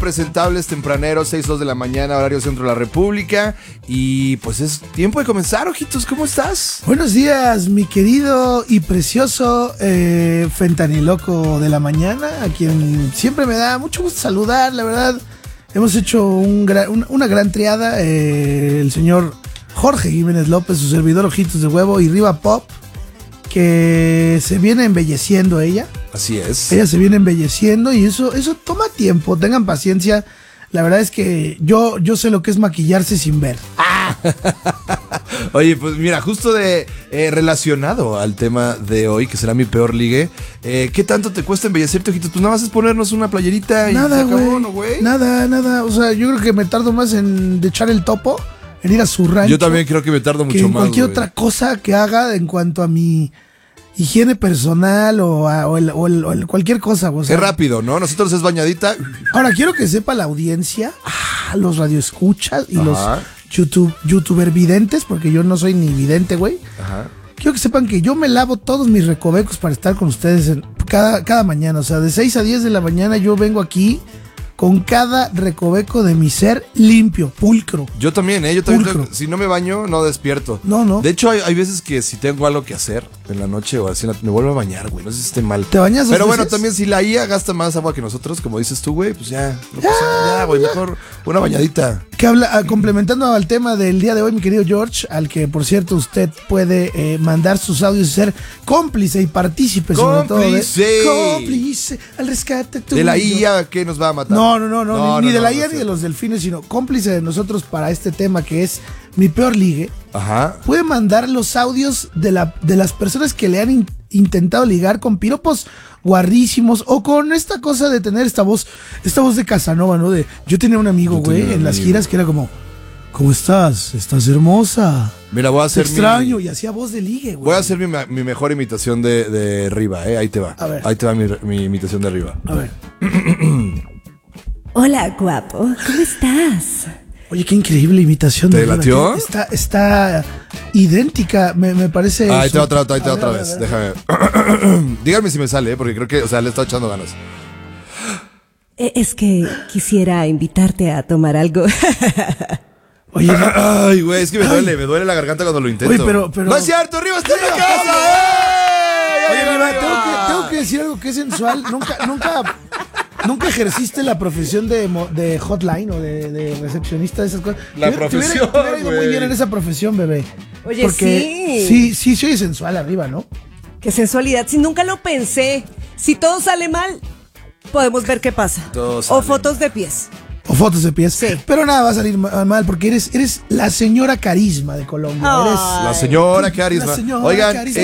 impresentables, tempraneros, 6:02 de la mañana, horario centro de la República. Y pues es tiempo de comenzar, ojitos, ¿cómo estás? Buenos días, mi querido y precioso fentaniloco de la mañana, a quien siempre me da mucho gusto saludar, la verdad. Hemos hecho una gran triada, el señor Jorge Jiménez López, su servidor Ojitos de Huevo y Riva Pop, que se viene embelleciendo ella. Así es. Ella se viene embelleciendo y eso toma tiempo, tengan paciencia. La verdad es que yo sé lo que es maquillarse sin ver. Oye, pues mira, justo relacionado al tema de hoy, que será mi peor ligue, ¿qué tanto te cuesta embellecerte, ojitos? Pues nada más es ponernos una playerita y nada, se acabó, güey. ¿no, güey? Nada. O sea, yo creo que me tardo más en echar el topo, en ir a su rancho. Yo también creo que me tardo mucho que en más. cualquier güey. otra cosa que haga en cuanto a mi higiene personal o cualquier cosa. O sea, Es rápido, ¿no? Nosotros es bañadita. ahora, quiero que sepa la audiencia, los radioescuchas y Ajá. los youtuber videntes, porque yo no soy ni vidente, güey. Ajá. Quiero que sepan que yo me lavo todos mis recovecos para estar con ustedes cada mañana. O sea, de 6 a 10 de la mañana yo vengo aquí con cada recoveco de mi ser limpio, pulcro. Yo también, yo también. Pulcro. Si no me baño, no despierto. No. De hecho, hay veces que si tengo algo que hacer en la noche o así, me vuelvo a bañar, güey. No sé si esté mal. ¿Te bañas dos Pero bueno, veces? también si la IA gasta más agua que nosotros, como dices tú, güey, pues ya. No pasa nada, güey, mejor una bañadita. Que habla, complementando al tema del día de hoy, mi querido George, al que por cierto usted puede mandar sus audios y ser cómplice y partícipe sobre todo. Cómplice al rescate tuyo. De la IA, ¿qué nos va a matar? No, ni de la IA ni de los delfines, sino cómplice de nosotros para este tema que es mi peor ligue. Ajá. Puede mandar los audios de las personas que le han intentado ligar con piropos guarrísimos o con esta cosa de tener esta voz de Casanova, ¿no? Yo tenía un amigo, güey, en las giras que era como, ¿cómo estás? Estás hermosa. Mira, voy a Te hacer extraño, y hacía voz de ligue, güey. Voy a hacer mi mejor imitación de Riva, ahí te va. A ver. Ahí te va mi imitación de Riva. A ver. Hola, guapo. ¿Cómo estás? Oye, qué increíble imitación. ¿Te de Riva. latió? Está idéntica, me parece. Ahí te va otra A ver, vez. a ver. Déjame. Díganme si me sale, porque creo que, o sea, le he estado echando ganas. Es que quisiera invitarte a tomar algo. Oye, Ay, güey, es que me duele la garganta cuando lo intento. Oye, pero- ¡No es cierto! ¡Riva está en la casa! Oye, ¡Eh! Riva, tengo que decir algo que es sensual. Nunca ejerciste la profesión de hotline o de recepcionista de esas cosas. La Te hubiera profesión, ido muy güey. bien en esa profesión, bebé. Oye, porque sí. sí, se oye sensual arriba, ¿no? Qué sensualidad. Si nunca lo pensé. Si todo sale mal, podemos ver qué pasa. Todo O sale fotos de pies. O fotos de pies. Sí. Pero nada va a salir mal porque eres la señora carisma de Colombia. Ay. La señora Carisma. La señora Oigan, Carisma.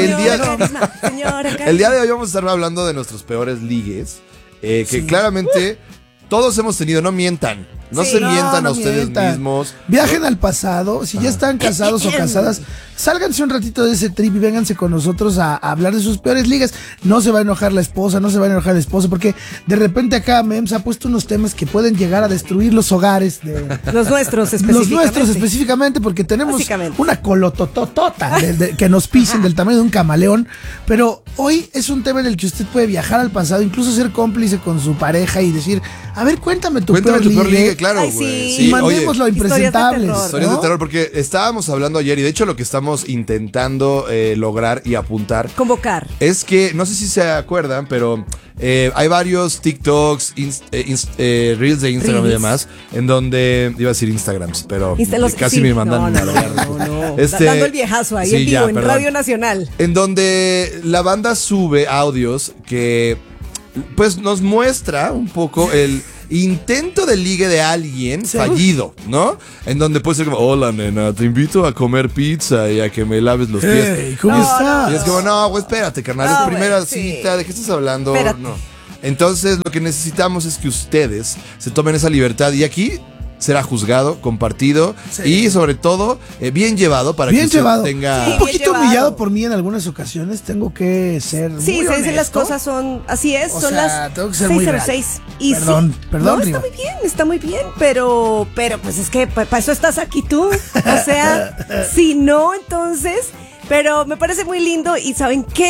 Señora Carisma. el día de hoy vamos a estar hablando de nuestros peores ligues. Que claramente todos hemos tenido, no mientan. No Sí. se mientan No a ustedes mientan. mismos. Viajen al pasado. Si ya están casados o casadas, sálganse un ratito de ese trip y vénganse con nosotros a hablar de sus peores ligas. No se va a enojar la esposa, no se va a enojar el esposo, porque de repente acá Mems ha puesto unos temas que pueden llegar a destruir los hogares de Los nuestros específicamente. los nuestros específicamente, porque tenemos Básicamente. una colotototota que nos pisen del tamaño de un camaleón. Pero hoy es un tema en el que usted puede viajar al pasado, incluso ser cómplice con su pareja y decir, a ver, cuéntame tu Cuéntame peor tu peor ligue. ligue, claro, Ay, güey. sí. Y oye, mandémoslo a impresentables. terror. historias ¿no? de terror, porque estábamos hablando ayer y de hecho lo que estamos intentando lograr y apuntar Convocar. es que, no sé si se acuerdan, pero hay varios TikToks, Reels de Instagram y Reels. demás, en donde, iba a decir Instagrams, pero casi sí. me mandan a la verga. No. Este, Dando el viejazo ahí sí, en vivo, ya, en perdón. Radio Nacional. En donde la banda sube audios que pues nos muestra un poco el intento de ligue de alguien fallido, ¿no? En donde puede ser como, hola nena, te invito a comer pizza y a que me laves los pies. Hey, ¿cómo No, estás? Y es como, no, güey, espérate, carnal, No, es primera güey, sí. cita, ¿de qué estás hablando? Espérate. No. Entonces, lo que necesitamos es que ustedes se tomen esa libertad y aquí será juzgado, compartido y sobre todo bien llevado para que Bien usted llevado. tenga... Sí. Un poquito llevado. humillado por mí en algunas ocasiones. Tengo que ser Sí, muy se dicen las honesto. cosas son así es, O son sea, las tengo que ser muy 6:06. Y Perdón, sí, perdón, no, Riva. está muy bien, pero pues es que para eso estás aquí tú. O sea, si no, entonces, pero me parece muy lindo y ¿saben qué?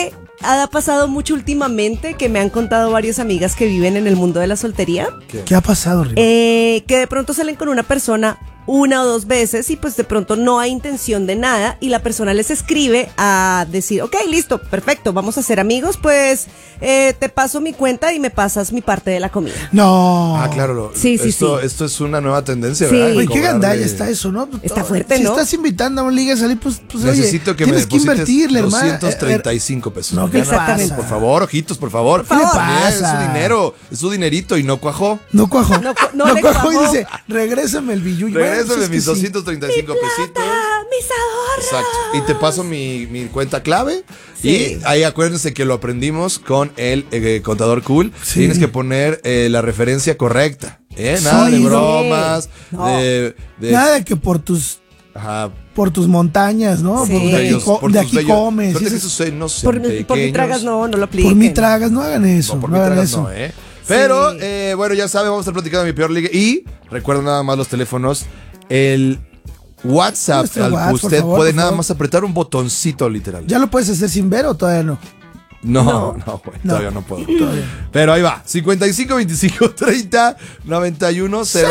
ha pasado mucho últimamente, que me han contado varias amigas que viven en el mundo de la soltería, ¿Qué ha pasado, Riva? que de pronto salen con una persona una o dos veces y pues de pronto no hay intención de nada y la persona les escribe a decir, ok, listo, perfecto, vamos a ser amigos, pues te paso mi cuenta y me pasas mi parte de la comida. No. Ah, claro. Sí, sí, esto es una nueva tendencia, Sí. ¿verdad? Oye, qué Cobrarle- gandalla está eso, ¿no? Está fuerte, si ¿no? estás invitando a una liga a salir, pues Necesito oye, que me tienes que deposites invertirle, hermano. 235 pesos. No, ¿qué Exactamente. pasa? Por favor, ojitos, por favor. ¿Qué le También pasa? Es su dinero, es su dinerito y no cuajó. No cuajo. No le cuajo y cuajó. dice, regrésame el billuyo. Regrésame Bueno, pues es que mis sí. 235 pesitos. ¡Mis ahorros! Exacto. Y te paso mi cuenta clave. Sí. Y ahí acuérdense que lo aprendimos con el contador cool. Sí. Tienes que poner la referencia correcta. Nada de Sí. bromas. No. De, Nada de que por tus ajá, Sí. montañas, ¿no? por Por de aquí, bellos, por de tus aquí bellos. comes. Suerte y que esas- esos senos sean Por mi pequeños. tragas no lo apliquen. por mi tragas, no hagan eso. No, por no mi hagan tragas eso. no, ¿eh? Pero, Sí. bueno, ya saben, vamos a estar platicando de mi peor ligue. Y recuerden nada más los teléfonos. El WhatsApp Nuestro al que WhatsApp, por usted favor, puede por nada favor. más apretar un botoncito, literal. ¿Ya lo puedes hacer sin ver o todavía no? No, güey, No. todavía no puedo. Pero ahí va. 55 25 30 91 0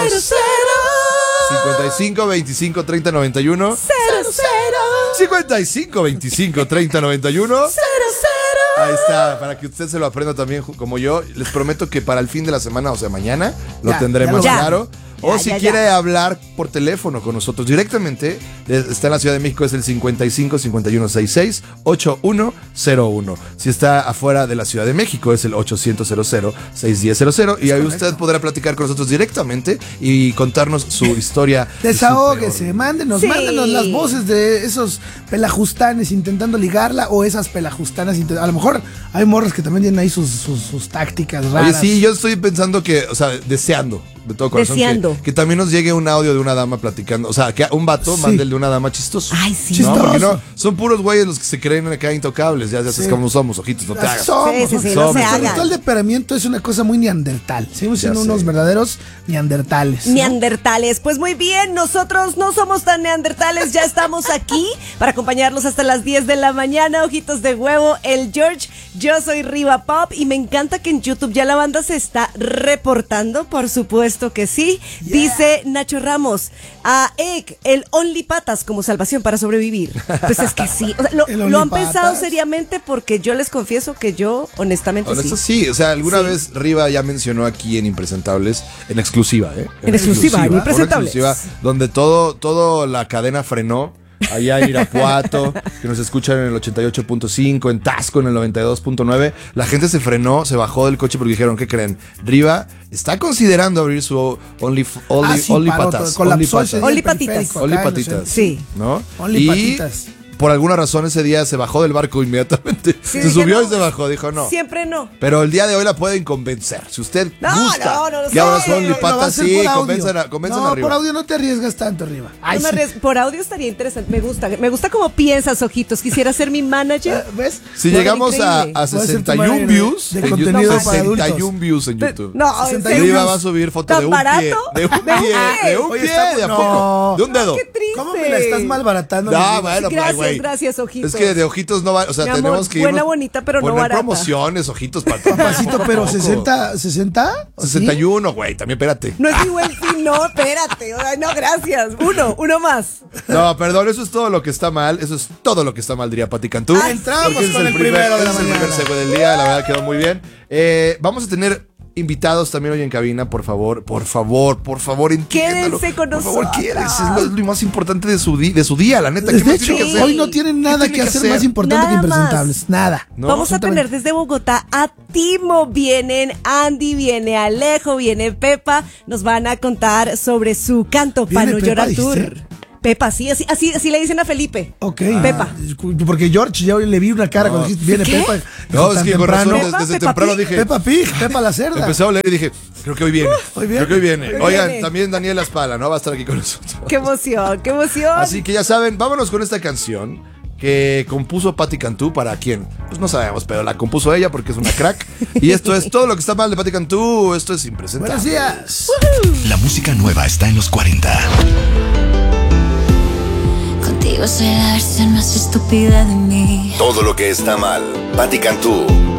55 25 30 91 55 25 30 91 Ahí está, para que usted se lo aprenda también como yo. Les prometo que para el fin de la semana, o sea, mañana, lo Ya, tendré ya más lo- claro. O Ya, si ya, quiere ya. hablar por teléfono con nosotros directamente, está en la Ciudad de México, es el 55 51 66 8101. Si está afuera de la Ciudad de México, es el 800 610 y ahí usted podrá platicar con nosotros directamente y contarnos su historia. de su Desahóguese, peor. mándenos, Sí. mándenos las voces de esos pelajustanes intentando ligarla o esas pelajustanas. A lo mejor hay morras que también tienen ahí sus tácticas Oye, raras. sí, yo estoy pensando que, o sea, deseando de todo corazón Deseando. que también nos llegue un audio de una dama platicando, o sea, que un vato Sí. mande el de una dama chistoso. Ay, sí. Chistoso. No, porque no, son puros güeyes los que se creen acá intocables, ya sabes Sí. cómo somos, ojitos, no te Así hagas. somos, Sí, sí, sí, no se Sobre hagan. todo el deperamiento es una cosa muy neandertal. Seguimos Ya siendo sé. unos verdaderos neandertales. ¿no? Neandertales. Pues muy bien, nosotros no somos tan neandertales, ya estamos aquí para acompañarlos hasta las 10 de la mañana, ojitos de huevo, el George, yo soy Riva Pop y me encanta que en YouTube ya la banda se está reportando, por supuesto que sí. Dice Nacho Ramos, a Egg, el Only Patas como salvación para sobrevivir. Pues es que sí, o sea, El lo Only han pensado Patas. seriamente porque yo les confieso que yo honestamente Honesto, sí. sí, o sea, alguna Sí. vez Riva ya mencionó aquí en Impresentables, en exclusiva, ¿eh? En exclusiva, en una Impresentables. exclusiva, donde todo la cadena frenó. Allá en Irapuato, que nos escuchan en el 88.5, en Tasco en el 92.9. La gente se frenó, se bajó del coche porque dijeron, ¿qué creen? Riva está considerando abrir su Only Sí, Patas. colapsó Only ese Patas. día el Only patitas. periférico acá Only en los patitas. centros. Sí. ¿No? Only y patitas. por alguna razón ese día se bajó del barco inmediatamente. Sí, se dije, subió no, y se bajó, dijo no. Siempre no. Pero el día de hoy la pueden convencer. Si usted No, gusta no que abra su sé. Only Lo va a Patas, hacer sí, por audio. convenzan No, arriba. por audio no te arriesgas tanto arriba. Ay, No me sí. arriesgo. Por audio estaría interesante. Me gusta cómo piensas, ojitos. Quisiera ser mi manager. ¿Ves? Si Bueno, llegamos a increíble. Voy a ser tu 61 manager views de en contenido YouTube, para adultos. 61 views en YouTube. No, en 61 serio. Riva va a subir foto ¿Tan de un barato? pie. De un ¿De un pie. pie? De un Oye, pie, está- de a no. poco. De un dedo. Qué triste. ¿Cómo me la estás malbaratando? No, Riva? bueno, Gracias, güey. gracias, ojitos. Es que de ojitos no va, o sea, Mi amor, tenemos que buena, irnos- bonita, pero no poner barata. promociones, ojitos para Papacito, pero poco. 60, ¿o sí? 61, güey, también espérate. No es mi buen fin, no, espérate. Ay, no, gracias. Uno más. No, perdón, eso es todo lo que está mal. Eso es todo lo que está mal, diría Pati Cantú. Ah, entramos Porque ese con es el primero de la ese es el primer mañana. segue del día, la verdad quedó muy bien. Vamos a tener invitados también hoy en cabina, por favor, entiéndalo. Quédense con Por favor, nosotros. quédense, es lo más importante de su día, la neta. ¿Qué De más hecho, tiene que hacer? hoy no tienen nada ¿Qué que tiene hacer más importante que Nada más. impresentables. Nada. No, Vamos a tener desde Bogotá a Timo, vienen Andy, viene Alejo, viene Pepa. Nos van a contar sobre su canto ¿Viene para no Pepa, llorar dijiste? tour. Pepa, sí, así le dicen a Felipe. Ok. Pepa. Porque George, ya hoy le vi una cara cuando dijiste, viene ¿Qué? Pepa. No, Dijo, es tan que con razón temprano. desde Peppa temprano Pig. dije. Peppa Pig, Pepa la cerda. Empecé a oler y dije, creo que hoy viene. Hoy viene. Creo que hoy viene. Hoy Oigan, viene. también Daniela Spala, ¿no? Va a estar aquí con nosotros. Qué emoción, qué emoción. Así que ya saben, vámonos con esta canción que compuso Patti Cantú. ¿Para quién? Pues no sabemos, pero la compuso ella porque es una crack. Y esto es todo lo que está mal de Patti Cantú. Esto es impresentable. Buenos días. La música nueva está en los 40. Contigo será la versión más estúpida de mí. Todo lo que está mal. Patti Cantú.